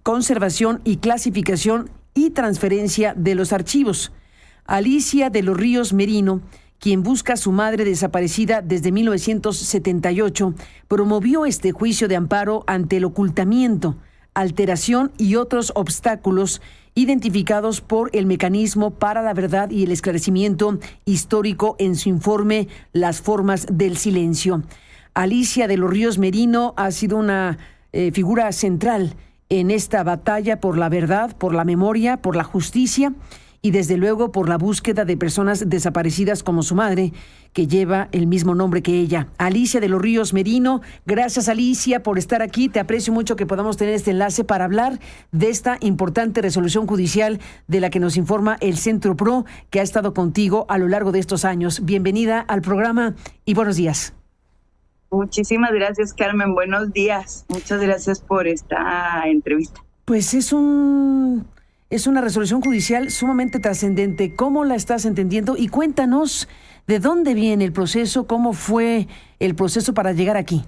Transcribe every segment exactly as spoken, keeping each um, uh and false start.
conservación y clasificación y transferencia de los archivos. Alicia de los Ríos Merino, quien busca a su madre desaparecida desde mil novecientos setenta y ocho, promovió este juicio de amparo ante el ocultamiento, alteración y otros obstáculos identificados por el Mecanismo para la Verdad y el Esclarecimiento Histórico en su informe Las formas del silencio. Alicia de los Ríos Merino ha sido una eh, figura central en esta batalla por la verdad, por la memoria, por la justicia y desde luego por la búsqueda de personas desaparecidas como su madre, que lleva el mismo nombre que ella. Alicia de los Ríos Merino, gracias Alicia por estar aquí. Te aprecio mucho que podamos tener este enlace para hablar de esta importante resolución judicial de la que nos informa el Centro Pro, que ha estado contigo a lo largo de estos años. Bienvenida al programa y buenos días. Muchísimas gracias, Carmen. Buenos días. Muchas gracias por esta entrevista. Pues es un... Es una resolución judicial sumamente trascendente. ¿Cómo la estás entendiendo? Y cuéntanos de dónde viene el proceso, cómo fue el proceso para llegar aquí.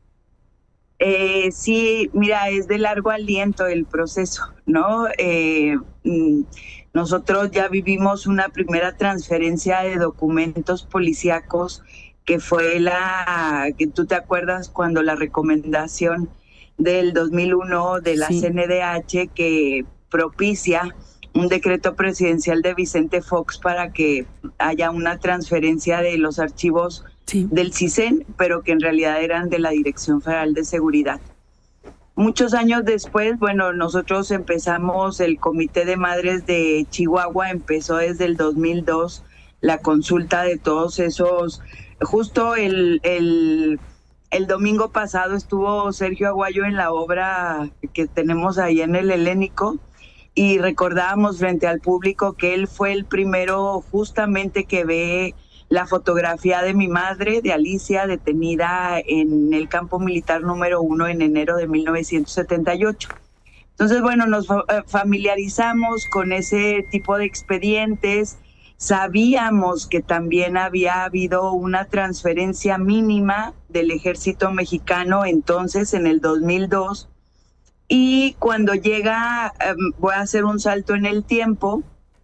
Eh, sí, mira, es de largo aliento el proceso, ¿no? Eh, nosotros ya vivimos una primera transferencia de documentos policíacos que fue la, que tú te acuerdas cuando la recomendación del dos mil uno de la sí. C N D H que propicia un decreto presidencial de Vicente Fox para que haya una transferencia de los archivos sí. del CISEN, pero que en realidad eran de la Dirección Federal de Seguridad. Muchos años después, bueno, nosotros empezamos, el Comité de Madres de Chihuahua empezó desde el dos mil dos la consulta de todos esos, justo el... el El domingo pasado estuvo Sergio Aguayo en la obra que tenemos ahí en el Helénico y recordábamos frente al público que él fue el primero justamente que ve la fotografía de mi madre, de Alicia, detenida en el campo militar número uno en enero de mil novecientos setenta y ocho. Entonces, bueno, nos familiarizamos con ese tipo de expedientes. Sabíamos que también había habido una transferencia mínima del ejército mexicano entonces en el dos mil dos y cuando llega, um, voy a hacer un salto en el tiempo,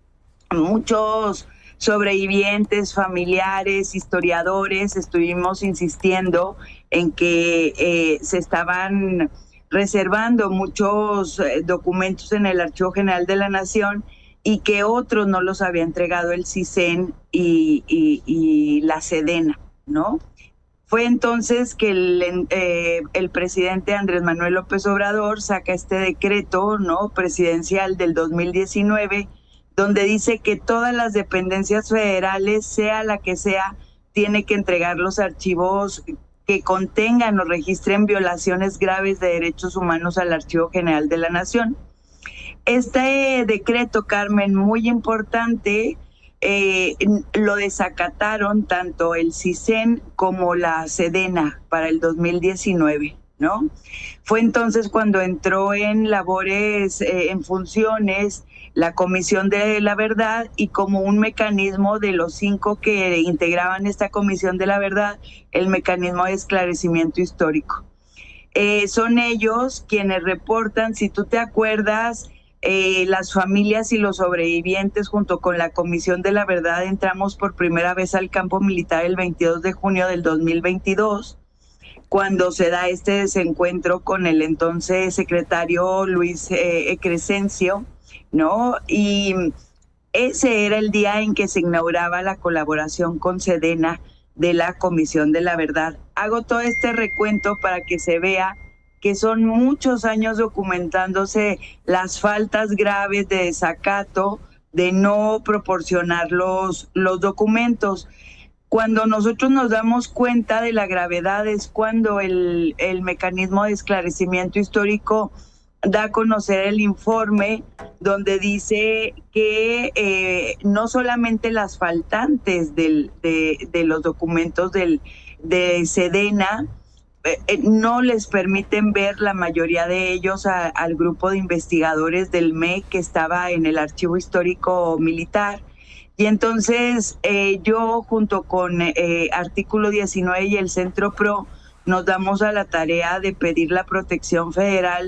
muchos sobrevivientes, familiares, historiadores estuvimos insistiendo en que eh, se estaban reservando muchos eh, documentos en el Archivo General de la Nación y que otros no los había entregado el CISEN y, y, y la Sedena, ¿no? Fue entonces que el, eh, el presidente Andrés Manuel López Obrador saca este decreto, ¿no?, presidencial del dos mil diecinueve, donde dice que todas las dependencias federales, sea la que sea, tiene que entregar los archivos que contengan o registren violaciones graves de derechos humanos al Archivo General de la Nación. Este decreto, Carmen, muy importante, eh, lo desacataron tanto el CISEN como la Sedena para el dos mil diecinueve, ¿no? Fue entonces cuando entró en labores, eh, en funciones, la Comisión de la Verdad y como un mecanismo de los cinco que integraban esta Comisión de la Verdad, el mecanismo de esclarecimiento histórico. Eh, son ellos quienes reportan, si tú te acuerdas, Eh, las familias y los sobrevivientes junto con la Comisión de la Verdad entramos por primera vez al campo militar el veintidós de junio del dos mil veintidós, cuando se da este desencuentro con el entonces secretario Luis eh, Crescencio, ¿no? Y ese era el día en que se inauguraba la colaboración con Sedena de la Comisión de la Verdad. Hago todo este recuento para que se vea que son muchos años documentándose las faltas graves de desacato, de no proporcionar los, los documentos. Cuando nosotros nos damos cuenta de la gravedad es cuando el, el mecanismo de esclarecimiento histórico da a conocer el informe donde dice que eh, no solamente las faltantes del, de, de los documentos del, de Sedena, no les permiten ver la mayoría de ellos a, al grupo de investigadores del M E que estaba en el Archivo Histórico Militar. Y entonces eh, yo junto con eh, Artículo diecinueve y el Centro Pro nos damos a la tarea de pedir la protección federal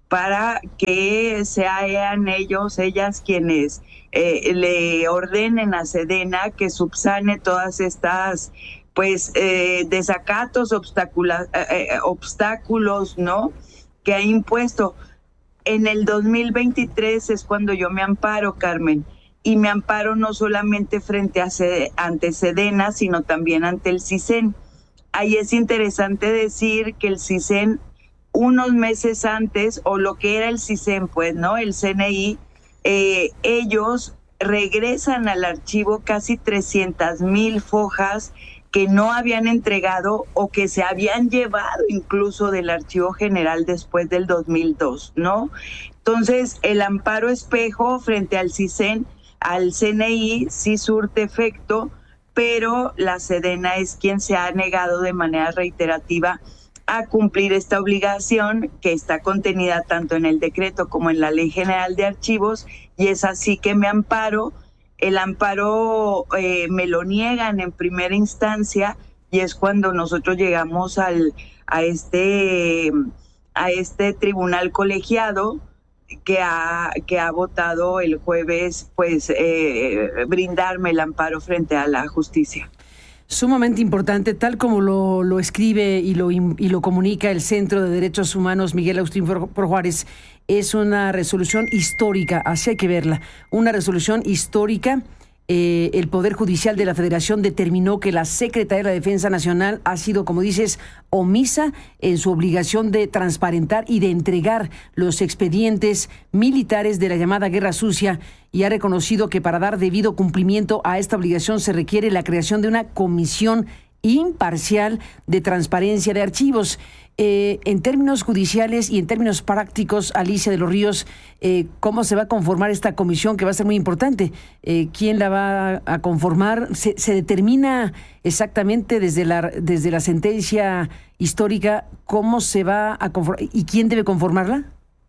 para que sean ellos, ellas quienes eh, le ordenen a Sedena que subsane todas estas pues eh, desacatos, obstáculos, eh, obstáculos, ¿no?, que ha impuesto. En el dos mil veintitrés es cuando yo me amparo, Carmen, y me amparo no solamente frente a ante Sedena, sino también ante el CISEN. Ahí es interesante decir que el CISEN, unos meses antes, o lo que era el CISEN, pues, ¿no?, el C N I, eh, ellos regresan al archivo casi trescientas mil fojas que no habían entregado o que se habían llevado incluso del Archivo General después del dos mil dos, ¿no? Entonces, el amparo espejo frente al CISEN, al C N I, sí surte efecto, pero la Sedena es quien se ha negado de manera reiterativa a cumplir esta obligación que está contenida tanto en el decreto como en la Ley General de Archivos, y es así que me amparo. El amparo eh, me lo niegan en primera instancia, y es cuando nosotros llegamos al, a, este, a este tribunal colegiado que ha, que ha votado el jueves, pues eh, brindarme el amparo frente a la justicia. Sumamente importante, tal como lo, lo escribe y lo, y lo comunica el Centro de Derechos Humanos Miguel Agustín Pro Juárez. Es una resolución histórica, así hay que verla, una resolución histórica. Eh, el Poder Judicial de la Federación determinó que la Secretaría de la Defensa Nacional ha sido, como dices, omisa en su obligación de transparentar y de entregar los expedientes militares de la llamada Guerra Sucia, y ha reconocido que para dar debido cumplimiento a esta obligación se requiere la creación de una comisión imparcial de transparencia de archivos. Eh, en términos judiciales y en términos prácticos, Alicia de los Ríos, eh, ¿cómo se va a conformar esta comisión que va a ser muy importante? Eh, ¿Quién la va a conformar? ¿Se, se determina exactamente desde la, desde la sentencia histórica cómo se va a conformar y quién debe conformarla?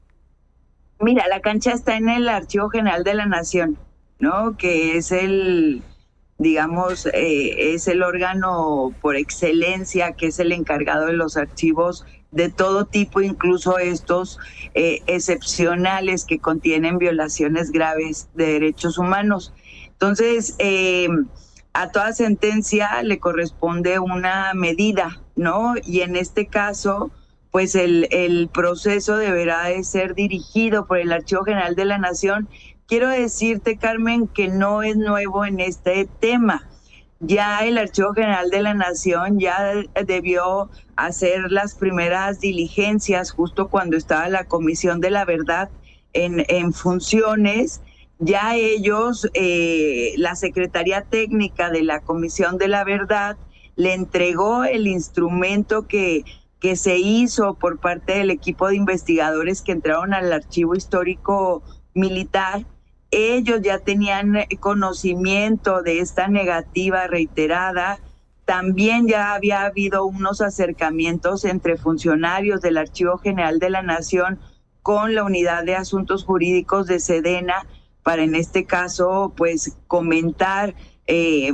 Mira, la cancha está en el Archivo General de la Nación, ¿no?, que es el... digamos, eh, es el órgano por excelencia, que es el encargado de los archivos de todo tipo, incluso estos eh, excepcionales que contienen violaciones graves de derechos humanos. Entonces, eh, a toda sentencia le corresponde una medida, ¿no? Y en este caso, pues el, el proceso deberá de ser dirigido por el Archivo General de la Nación. Quiero decirte, Carmen, que no es nuevo en este tema. Ya el Archivo General de la Nación ya debió hacer las primeras diligencias justo cuando estaba la Comisión de la Verdad en, en funciones. Ya ellos, eh, la Secretaría Técnica de la Comisión de la Verdad, le entregó el instrumento que, que se hizo por parte del equipo de investigadores que entraron al Archivo Histórico Militar. Ellos ya tenían conocimiento de esta negativa reiterada. También ya había habido unos acercamientos entre funcionarios del Archivo General de la Nación con la Unidad de Asuntos Jurídicos de Sedena para, en este caso, pues comentar eh,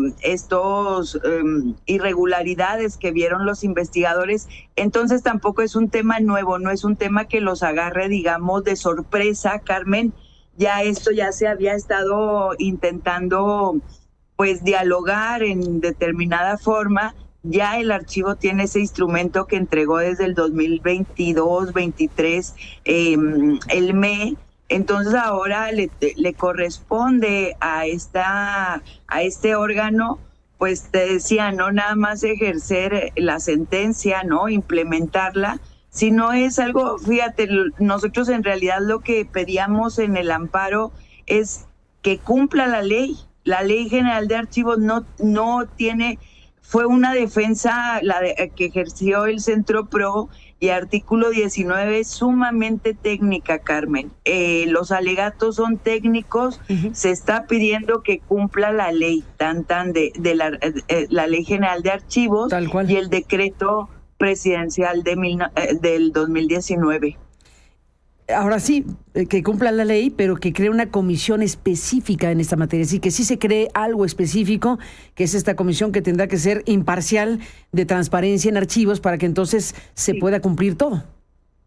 estos eh, irregularidades que vieron los investigadores. Entonces tampoco es un tema nuevo, no es un tema que los agarre, digamos, de sorpresa, Carmen. Ya esto ya se había estado intentando pues dialogar en determinada forma. Ya el archivo tiene ese instrumento que entregó desde el dos mil veintidós, veintitrés, eh, el M E. Entonces ahora le, le corresponde a, esta, a este órgano, pues te decía, no nada más ejercer la sentencia, no implementarla, si no es algo, fíjate, nosotros en realidad lo que pedíamos en el amparo es que cumpla la ley. La Ley General de Archivos no, no tiene, fue una defensa la de, que ejerció el Centro Pro, y artículo diecinueve es sumamente técnica, Carmen. Eh, los alegatos son técnicos, uh-huh. Se está pidiendo que cumpla la ley, tan tan de, de la, eh, la Ley General de Archivos Tal cual. Y el decreto presidencial de mil, eh, del dos mil diecinueve. Ahora sí, que cumpla la ley, pero que cree una comisión específica en esta materia. Así que sí se cree algo específico, que es esta comisión que tendrá que ser imparcial, de transparencia en archivos, para que entonces se sí. pueda cumplir todo.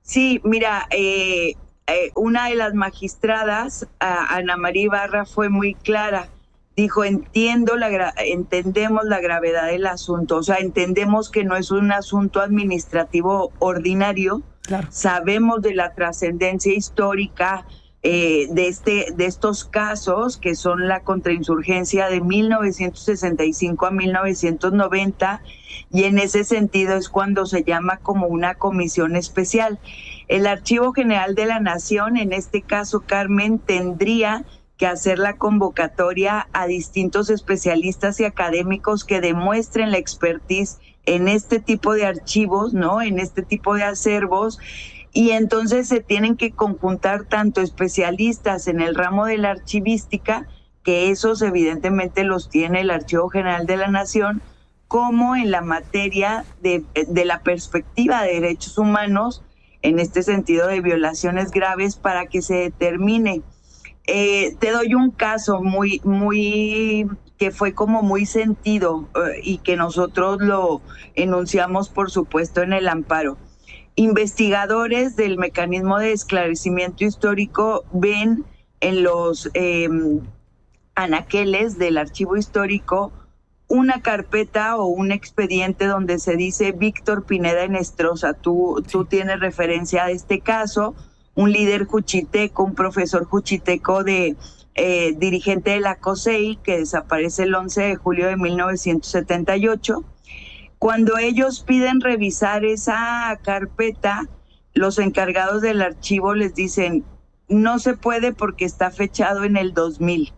Sí, mira, eh, eh, una de las magistradas, a, Ana María Ibarra, fue muy clara. Dijo, entiendo la entendemos la gravedad del asunto, o sea, entendemos que no es un asunto administrativo ordinario, claro. Sabemos de la trascendencia histórica eh, de, este, de estos casos, que son la contrainsurgencia de mil novecientos sesenta y cinco a mil novecientos noventa, y en ese sentido es cuando se llama como una comisión especial. El Archivo General de la Nación, en este caso, Carmen, tendría que hacer la convocatoria a distintos especialistas y académicos que demuestren la expertise en este tipo de archivos, ¿no? En este tipo de acervos, y entonces se tienen que conjuntar tanto especialistas en el ramo de la archivística, que esos evidentemente los tiene el Archivo General de la Nación, como en la materia de, de la perspectiva de derechos humanos, en este sentido de violaciones graves, para que se determine. Eh, te doy un caso muy, muy, que fue como muy sentido eh, y que nosotros lo enunciamos, por supuesto, en el amparo. Investigadores del mecanismo de esclarecimiento histórico ven en los eh, anaqueles del archivo histórico una carpeta o un expediente donde se dice Víctor Pineda Enestrosa. Tú, tú tienes referencia a este caso. Un líder juchiteco, un profesor juchiteco de eh, dirigente de la COSEI, que desaparece el once de julio de mil novecientos setenta y ocho. Cuando ellos piden revisar esa carpeta, los encargados del archivo les dicen, no se puede porque está fechado en el dos mil.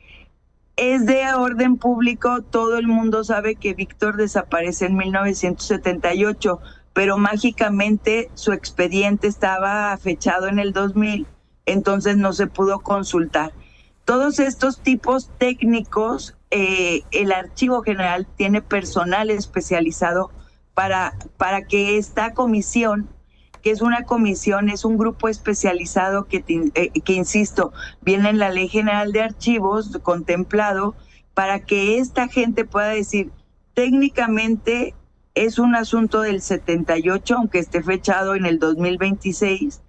Es de orden público, todo el mundo sabe que Víctor desaparece en mil novecientos setenta y ocho, pero mágicamente su expediente estaba fechado en el dos mil, entonces no se pudo consultar. Todos estos tipos técnicos, eh, el Archivo General tiene personal especializado para, para que esta comisión, que es una comisión, es un grupo especializado que, eh, que, insisto, viene en la Ley General de Archivos contemplado, para que esta gente pueda decir, técnicamente es un asunto del setenta y ocho, aunque esté fechado en el dos mil veintiséis,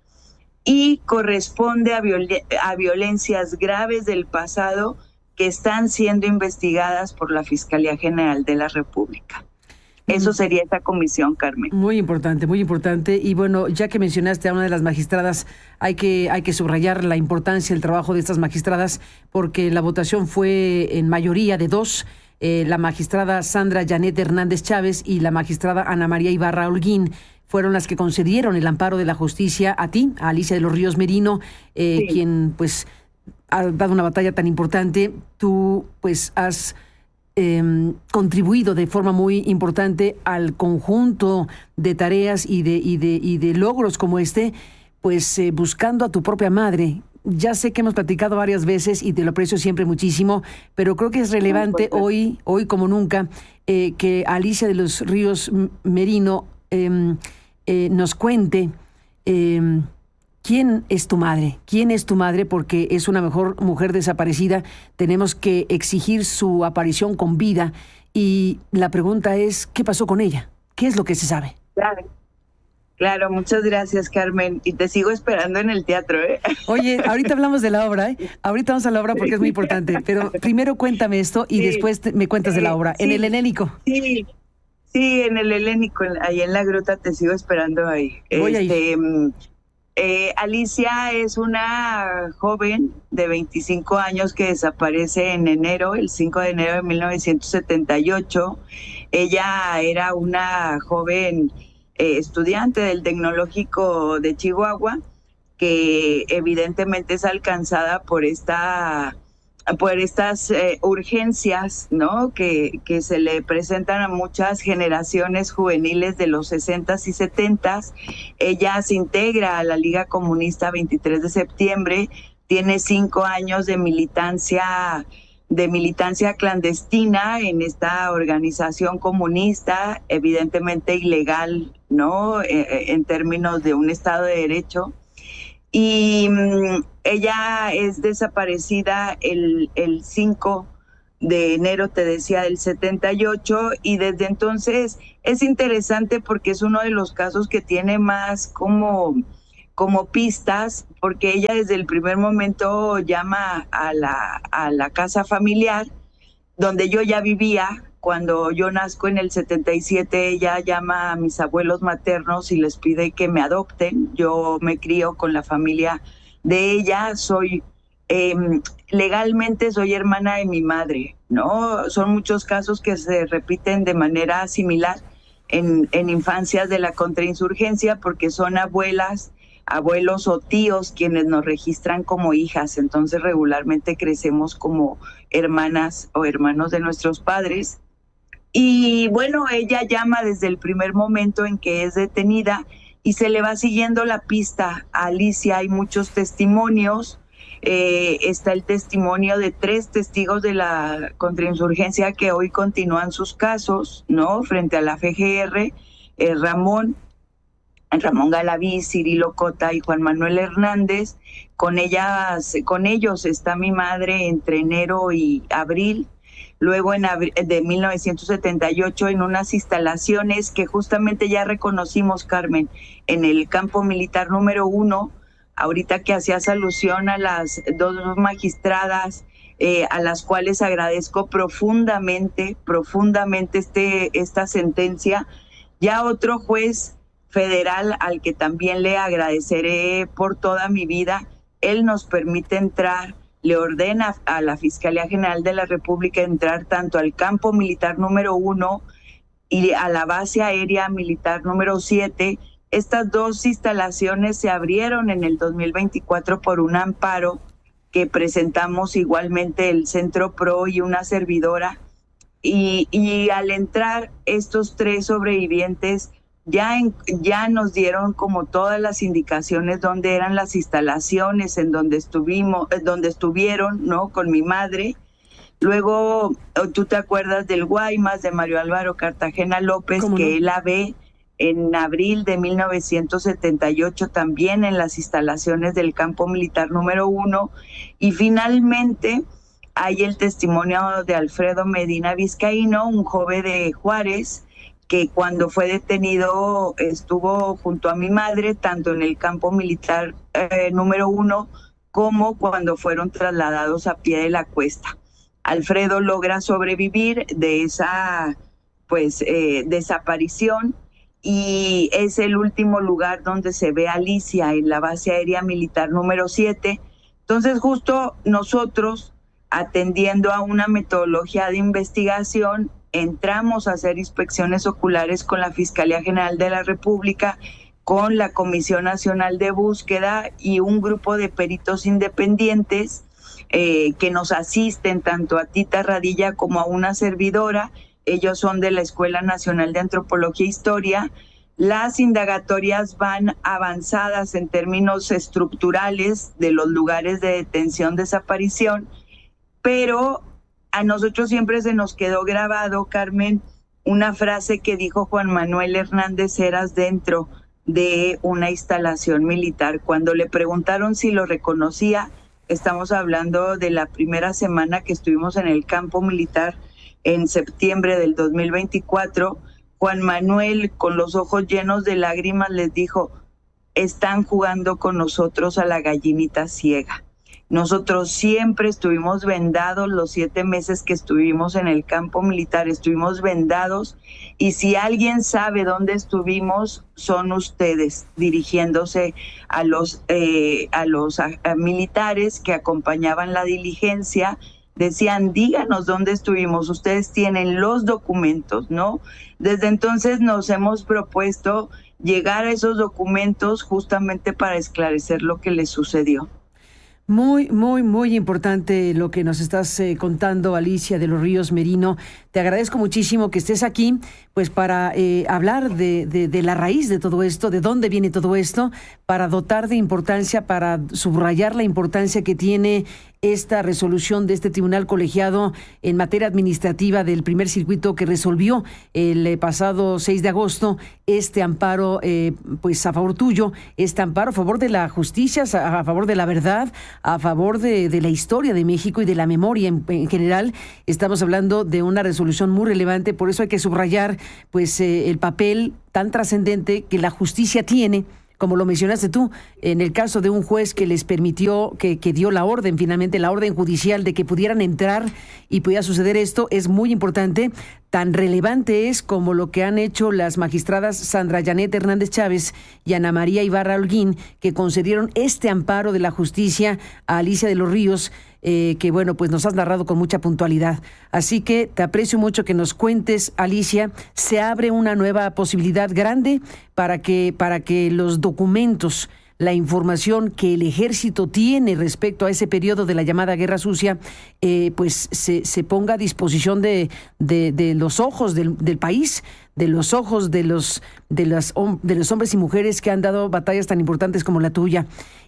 y corresponde a, viol a violencias graves del pasado que están siendo investigadas por la Fiscalía General de la República. Eso sería esta comisión, Carmen. Muy importante, muy importante. Y bueno, ya que mencionaste a una de las magistradas, hay que, hay que subrayar la importancia del trabajo de estas magistradas, porque la votación fue en mayoría de dos. Eh, la magistrada Sandra Janet Hernández Chávez y la magistrada Ana María Ibarra Holguín fueron las que concedieron el amparo de la justicia a ti, a Alicia de los Ríos Merino, eh, sí. quien pues ha dado una batalla tan importante. Tú pues has eh, contribuido de forma muy importante al conjunto de tareas y de, y de, y de logros como este, pues eh, buscando a tu propia madre. Ya sé que hemos platicado varias veces y te lo aprecio siempre muchísimo, pero creo que es relevante hoy, hoy como nunca, eh, que Alicia de los Ríos Merino eh, eh, nos cuente eh, quién es tu madre, quién es tu madre, porque es una mejor mujer desaparecida. Tenemos que exigir su aparición con vida y la pregunta es, ¿qué pasó con ella? ¿Qué es lo que se sabe? Claro. Claro, muchas gracias, Carmen. Y te sigo esperando en el teatro, ¿eh? Oye, ahorita hablamos de la obra, ¿eh? Ahorita vamos a la obra porque es muy importante. Pero primero cuéntame esto y sí, después te, me cuentas de la obra. Sí, ¿en el Helénico? Sí, sí, en el Helénico, ahí en la gruta, te sigo esperando ahí. Voy este, a ir. Eh, Alicia es una joven de veinticinco años que desaparece en enero, el cinco de enero de mil novecientos setenta y ocho. Ella era una joven Eh, estudiante del Tecnológico de Chihuahua, que evidentemente es alcanzada por esta por estas eh, urgencias, ¿no? Que, que se le presentan a muchas generaciones juveniles de los sesentas y setentas. Ella se integra a la Liga Comunista veintitrés de septiembre, tiene cinco años de militancia de militancia clandestina en esta organización comunista, evidentemente ilegal, ¿no? Eh, en términos de un Estado de Derecho. Y mmm, ella es desaparecida el, el cinco de enero, te decía, del setenta y ocho, y desde entonces es interesante porque es uno de los casos que tiene más como, como pistas, porque ella desde el primer momento llama a la, a la casa familiar, donde yo ya vivía. Cuando yo nazco en el setenta y siete, ella llama a mis abuelos maternos y les pide que me adopten. Yo me crío con la familia de ella, soy... Eh, legalmente soy hermana de mi madre, ¿no? Son muchos casos que se repiten de manera similar en, en infancias de la contrainsurgencia, porque son abuelas, abuelos o tíos quienes nos registran como hijas. Entonces regularmente crecemos como hermanas o hermanos de nuestros padres. Y bueno, ella llama desde el primer momento en que es detenida y se le va siguiendo la pista a Alicia. Hay muchos testimonios. Eh, está el testimonio de tres testigos de la contrainsurgencia que hoy continúan sus casos, ¿no? Frente a la F G R, eh, Ramón, Ramón Galaví, Cirilo Cota y Juan Manuel Hernández. Con ellas, con ellos está mi madre entre enero y abril. Luego en abril de mil novecientos setenta y ocho, en unas instalaciones que justamente ya reconocimos, Carmen, en el campo militar número uno. Ahorita que hacías alusión a las dos magistradas, eh, a las cuales agradezco profundamente, profundamente este, esta sentencia. Ya otro juez federal al que también le agradeceré por toda mi vida, él nos permite entrar, le ordena a la Fiscalía General de la República entrar tanto al campo militar número uno y a la base aérea militar número siete. Estas dos instalaciones se abrieron en el dos mil veinticuatro por un amparo que presentamos igualmente el Centro Pro y una servidora. Y, y al entrar estos tres sobrevivientes ya, en, ya nos dieron como todas las indicaciones dónde eran las instalaciones en donde estuvimos, donde estuvieron, ¿no? Con mi madre. Luego, tú te acuerdas del Guaymas, de Mario Álvaro Cartagena López, que no? Él la ve en abril de mil novecientos setenta y ocho también en las instalaciones del campo militar número uno. Y finalmente hay el testimonio de Alfredo Medina Vizcaíno, un joven de Juárez, que cuando fue detenido estuvo junto a mi madre, tanto en el campo militar eh, número uno como cuando fueron trasladados a pie de la cuesta. Alfredo logra sobrevivir de esa pues eh, desaparición, y es el último lugar donde se ve a Alicia, en la base aérea militar número siete. Entonces justo nosotros, atendiendo a una metodología de investigación, entramos a hacer inspecciones oculares con la Fiscalía General de la República, con la Comisión Nacional de Búsqueda y un grupo de peritos independientes eh, que nos asisten tanto a Tita Radilla como a una servidora. Ellos son de la Escuela Nacional de Antropología e Historia. Las indagatorias van avanzadas en términos estructurales de los lugares de detención, desaparición, pero a nosotros siempre se nos quedó grabado, Carmen, una frase que dijo Juan Manuel Hernández Heras dentro de una instalación militar. Cuando le preguntaron si lo reconocía, estamos hablando de la primera semana que estuvimos en el campo militar, en septiembre del dos mil veinticuatro, Juan Manuel, con los ojos llenos de lágrimas, les dijo: están jugando con nosotros a la gallinita ciega. Nosotros siempre estuvimos vendados los siete meses que estuvimos en el campo militar, estuvimos vendados, y si alguien sabe dónde estuvimos, son ustedes, dirigiéndose a los, eh, a los a, a militares que acompañaban la diligencia. Decían: díganos dónde estuvimos, ustedes tienen los documentos, ¿no? Desde entonces nos hemos propuesto llegar a esos documentos justamente para esclarecer lo que les sucedió. Muy, muy, muy importante lo que nos estás eh, contando, Alicia de los Ríos Merino. Te agradezco muchísimo que estés aquí, pues para eh, hablar de, de, de la raíz de todo esto, de dónde viene todo esto, para dotar de importancia, para subrayar la importancia que tiene esta resolución de este tribunal colegiado en materia administrativa del primer circuito que resolvió el eh, pasado seis de agosto este amparo eh, pues a favor tuyo, este amparo a favor de la justicia, a favor de la verdad, a favor de, de la historia de México y de la memoria en, en general. Estamos hablando de una resolución muy relevante, por eso hay que subrayar pues eh, el papel tan trascendente que la justicia tiene, como lo mencionaste tú, en el caso de un juez que les permitió, que, que dio la orden, finalmente la orden judicial de que pudieran entrar y pudiera suceder esto, es muy importante. Tan relevante es como lo que han hecho las magistradas Sandra Janet Hernández Chávez y Ana María Ibarra Holguín, que concedieron este amparo de la justicia a Alicia de los Ríos, eh, que bueno, pues nos has narrado con mucha puntualidad. Así que te aprecio mucho que nos cuentes, Alicia. Se abre una nueva posibilidad grande para que, para que los documentos, la información que el ejército tiene respecto a ese periodo de la llamada Guerra Sucia, eh, pues se, se ponga a disposición de, de, de los ojos del, del país, de los ojos de los, de, las, de los hombres y mujeres que han dado batallas tan importantes como la tuya.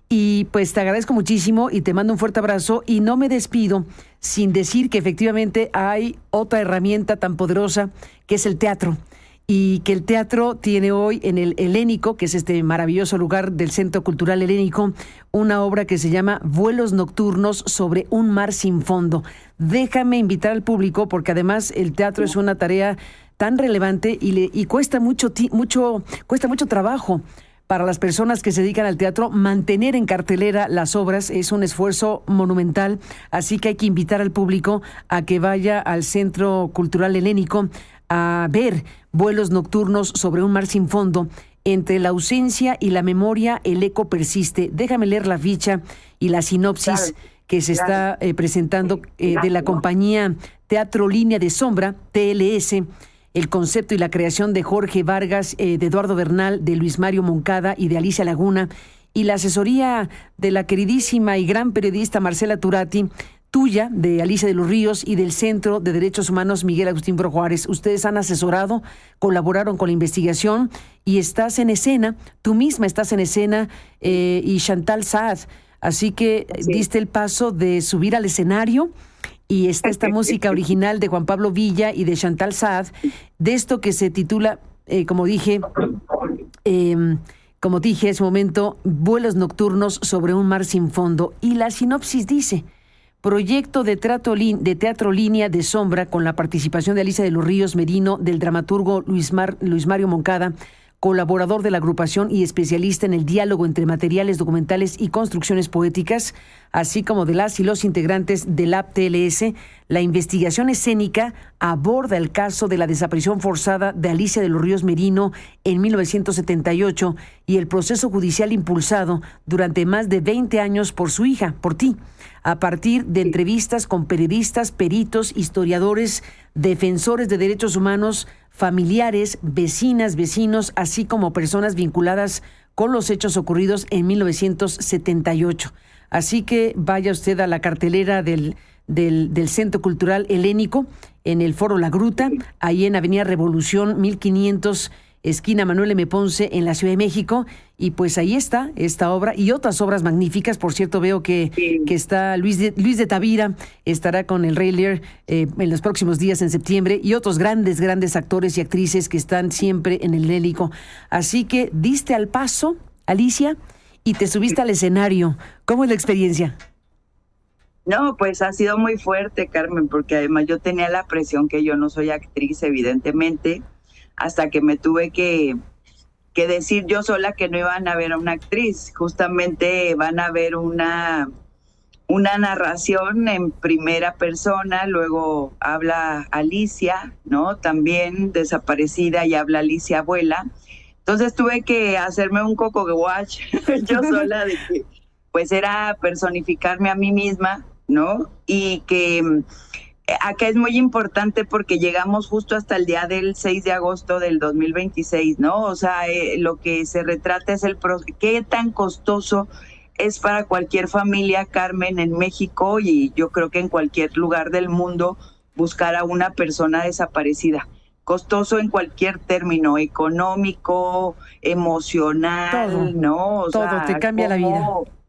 Y pues te agradezco muchísimo y te mando un fuerte abrazo, y no me despido sin decir que efectivamente hay otra herramienta tan poderosa que es el teatro. Y que el teatro tiene hoy en el Helénico, que es este maravilloso lugar del Centro Cultural Helénico, una obra que se llama Vuelos Nocturnos sobre un mar sin fondo. Déjame invitar al público, porque además el teatro es una tarea tan relevante y, le, y cuesta mucho, mucho, cuesta mucho trabajo para las personas que se dedican al teatro. Mantener en cartelera las obras es un esfuerzo monumental, así que hay que invitar al público a que vaya al Centro Cultural Helénico a ver Vuelos Nocturnos sobre un mar sin fondo. Entre la ausencia y la memoria, el eco persiste. Déjame leer la ficha y la sinopsis claro, que se claro. está eh, presentando eh, de la compañía Teatro Línea de Sombra, T L S. El concepto y la creación de Jorge Vargas, eh, de Eduardo Bernal, de Luis Mario Moncada y de Alicia Laguna, y la asesoría de la queridísima y gran periodista Marcela Turati, tuya, de Alicia de los Ríos, y del Centro de Derechos Humanos Miguel Agustín Pro Juárez. Ustedes han asesorado, colaboraron con la investigación, y estás en escena, tú misma estás en escena, eh, y Chantal Saad. Así que sí. diste el paso de subir al escenario, y está esta música original de Juan Pablo Villa y de Chantal Saad, de esto que se titula, eh, como dije, eh, como dije hace un momento, Vuelos Nocturnos sobre un mar sin fondo. Y la sinopsis dice: proyecto de teatro, de teatro Línea de Sombra, con la participación de Alicia de los Ríos Merino, del dramaturgo Luis, Mar, Luis Mario Moncada, colaborador de la agrupación y especialista en el diálogo entre materiales documentales y construcciones poéticas, así como de las y los integrantes del A P T L S. La investigación escénica aborda el caso de la desaparición forzada de Alicia de los Ríos Merino en mil novecientos setenta y ocho y el proceso judicial impulsado durante más de veinte años por su hija, por ti, a partir de entrevistas con periodistas, peritos, historiadores, defensores de derechos humanos, familiares, vecinas, vecinos, así como personas vinculadas con los hechos ocurridos en mil novecientos setenta y ocho. Así que vaya usted a la cartelera del, del, del Centro Cultural Helénico, en el Foro La Gruta, ahí en Avenida Revolución mil quinientos, esquina Manuel M. Ponce, en la Ciudad de México. Y pues ahí está esta obra y otras obras magníficas. Por cierto, veo que, sí. que está Luis de, Luis de Tavira, estará con el Rey Lear eh, en los próximos días en septiembre, y otros grandes, grandes actores y actrices que están siempre en el Helénico. Así que diste al paso, Alicia, y te subiste al escenario. ¿Cómo es la experiencia? No, pues ha sido muy fuerte, Carmen, porque además yo tenía la presión que yo no soy actriz, evidentemente, hasta que me tuve que, que decir yo sola que no iban a ver a una actriz. Justamente van a ver una, una narración en primera persona, luego habla Alicia, ¿no? También desaparecida, y habla Alicia abuela. Entonces tuve que hacerme un coco watch yo sola, de que pues era personificarme a mí misma, ¿no? Y que acá es muy importante porque llegamos justo hasta el día del seis de agosto del dos mil veintiséis, ¿no? O sea, eh, lo que se retrata es el pro- qué tan costoso es para cualquier familia, Carmen, en México, y yo creo que en cualquier lugar del mundo, buscar a una persona desaparecida. Costoso en cualquier término, económico, emocional, todo, ¿no? O todo, sea, te cambia la vida.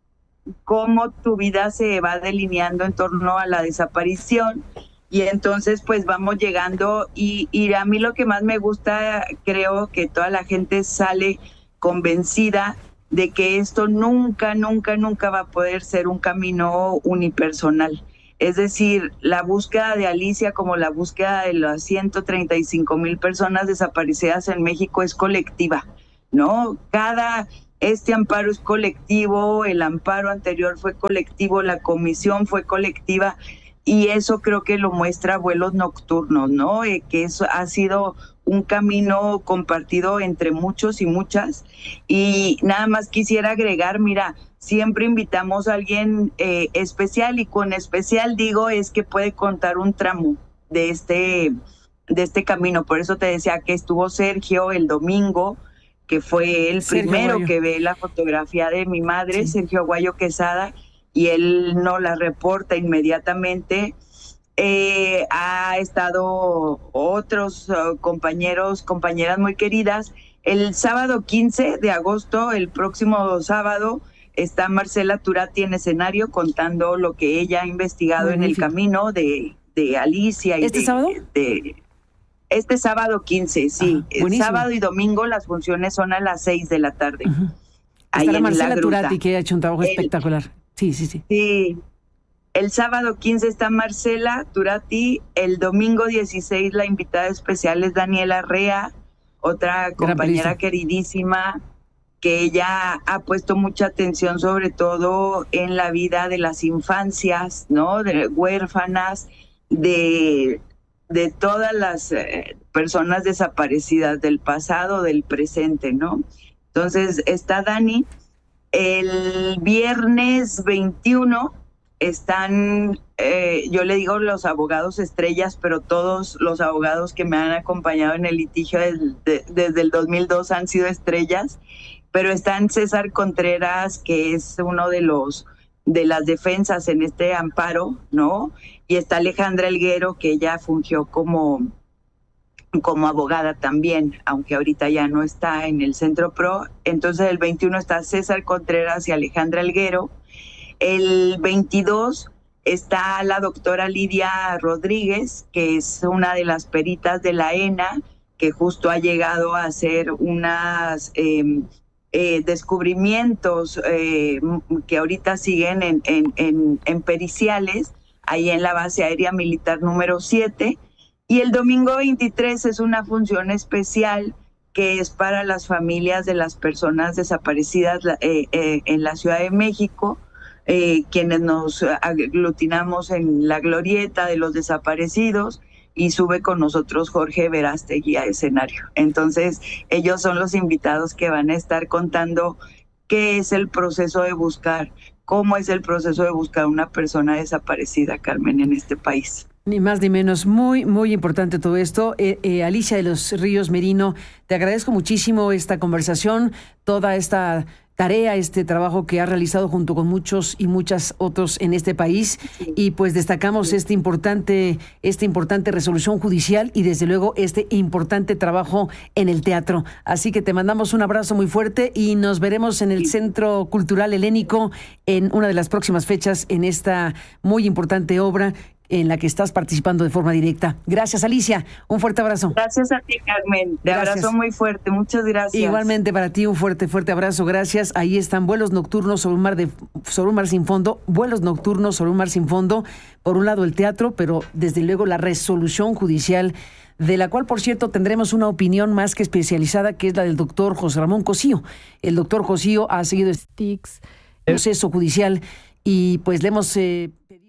cómo tu vida se va delineando en torno a la desaparición. Y entonces pues vamos llegando y, y a mí lo que más me gusta, creo que toda la gente sale convencida de que esto nunca, nunca, nunca va a poder ser un camino unipersonal. Es decir, la búsqueda de Alicia como la búsqueda de las ciento treinta y cinco mil personas desaparecidas en México es colectiva, ¿no? Cada, este amparo es colectivo, el amparo anterior fue colectivo, la comisión fue colectiva. Y eso creo que lo muestra Vuelos Nocturnos, ¿no? Eh, que eso ha sido un camino compartido entre muchos y muchas. Y nada más quisiera agregar, mira, siempre invitamos a alguien eh, especial, y con especial digo es que puede contar un tramo de este, de este camino. Por eso te decía que estuvo Sergio el domingo, que fue el Sergio primero Aguayo, que ve la fotografía de mi madre, sí. Sergio Aguayo Quesada, y él no la reporta inmediatamente. Eh, ha estado otros uh, compañeros, compañeras muy queridas. El sábado quince de agosto, el próximo sábado, está Marcela Turati en escenario contando lo que ella ha investigado Magnífico. en el camino de, de Alicia. Y ¿Este de, sábado? De, este sábado quince, sí. Ajá, el sábado y domingo las funciones son a las seis de la tarde. Uh-huh. Ahí en Marcela la Turati, que ha hecho un trabajo el, espectacular. Sí, sí, sí. Sí. El sábado quince está Marcela Turati, el domingo dieciséis la invitada especial es Daniela Rea, otra compañera queridísima, que ella ha puesto mucha atención sobre todo en la vida de las infancias, ¿no? De huérfanas, de, de todas las eh, personas desaparecidas del pasado, del presente, ¿no? Entonces está Dani. El viernes veintiuno están, eh, yo le digo los abogados estrellas, pero todos los abogados que me han acompañado en el litigio del, de, desde el dos mil dos han sido estrellas, pero están César Contreras, que es uno de los de las defensas en este amparo, ¿no? Y está Alejandra Elguero, que ella fungió como como abogada también, aunque ahorita ya no está en el Centro Pro. Entonces el veintiuno está César Contreras y Alejandra Elguero. El veintidós está la doctora Lidia Rodríguez, que es una de las peritas de la E N A, que justo ha llegado a hacer unos eh, eh, descubrimientos eh, que ahorita siguen en, en, en, en periciales, ahí en la base aérea militar número siete. Y el domingo veintitrés es una función especial que es para las familias de las personas desaparecidas eh, eh, en la Ciudad de México, eh, quienes nos aglutinamos en la glorieta de los desaparecidos, y sube con nosotros Jorge Verástegui a escenario. Entonces, ellos son los invitados que van a estar contando qué es el proceso de buscar, cómo es el proceso de buscar una persona desaparecida, Carmen, en este país. Ni más ni menos, muy, muy importante todo esto. Eh, eh, Alicia de los Ríos Merino, te agradezco muchísimo esta conversación, toda esta tarea, este trabajo que has realizado junto con muchos y muchas otros en este país, sí. Y pues destacamos sí. este importante, esta importante resolución judicial y desde luego este importante trabajo en el teatro. Así que te mandamos un abrazo muy fuerte y nos veremos en el sí. Centro Cultural Helénico en una de las próximas fechas en esta muy importante obra en la que estás participando de forma directa. Gracias, Alicia. Un fuerte abrazo. Gracias a ti, Carmen. Te gracias. Abrazo muy fuerte. Muchas gracias. Igualmente para ti, un fuerte, fuerte abrazo. Gracias. Ahí están Vuelos Nocturnos sobre un mar de sobre un mar sin fondo. Vuelos Nocturnos sobre un mar sin fondo. Por un lado el teatro, pero desde luego la resolución judicial, de la cual, por cierto, tendremos una opinión más que especializada, que es la del doctor José Ramón Cosío. El doctor Cosío ha seguido este proceso judicial y pues le hemos eh, pedido